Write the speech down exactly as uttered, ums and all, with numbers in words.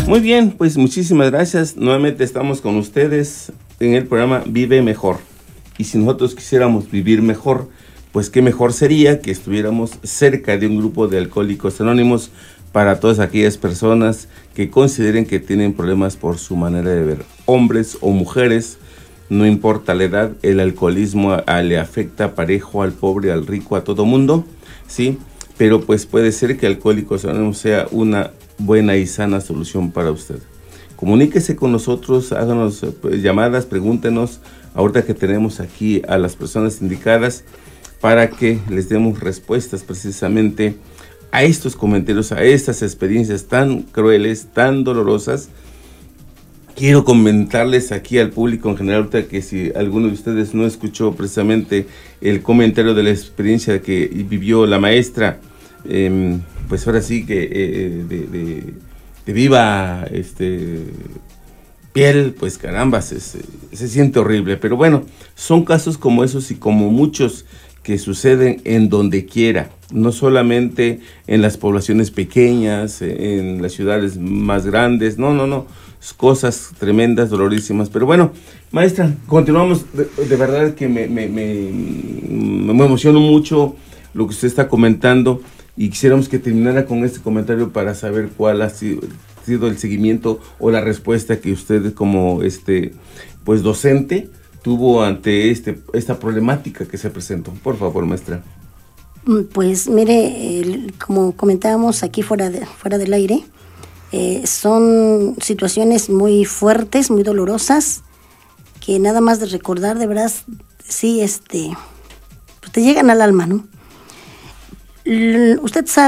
Muy bien, pues muchísimas gracias. Nuevamente estamos con ustedes en el programa Vive Mejor. Y si nosotros quisiéramos vivir mejor, pues qué mejor sería que estuviéramos cerca de un grupo de Alcohólicos Anónimos para todas aquellas personas que consideren que tienen problemas por su manera de ver. Hombres o mujeres, no importa la edad, el alcoholismo a, a, le afecta parejo al pobre, al rico, a todo mundo, ¿sí? Pero pues puede ser que Alcohólicos Anónimos sea una buena y sana solución para usted. Comuníquese con nosotros, háganos pues, llamadas, pregúntenos, ahorita que tenemos aquí a las personas indicadas para que les demos respuestas precisamente a estos comentarios, a estas experiencias tan crueles, tan dolorosas. Quiero comentarles aquí al público en general, ahorita que si alguno de ustedes no escuchó precisamente el comentario de la experiencia que vivió la maestra, eh, pues ahora sí que eh, de, de, de viva este, piel, pues caramba, se, se, se siente horrible. Pero bueno, son casos como esos y como muchos que suceden en donde quiera, no solamente en las poblaciones pequeñas, en las ciudades más grandes, no, no, no, cosas tremendas, dolorísimas. Pero bueno, maestra, continuamos, de, de verdad que me, me, me, me emocionó mucho lo que usted está comentando y quisiéramos que terminara con este comentario para saber cuál ha sido, sido el seguimiento o la respuesta que usted como este pues docente tuvo ante este esta problemática que se presentó. Por favor, maestra. Pues mire, el, como comentábamos aquí fuera, de, fuera del aire, eh, son situaciones muy fuertes, muy dolorosas, que nada más de recordar, de verdad, sí, este, pues te llegan al alma, ¿no? L- usted sabe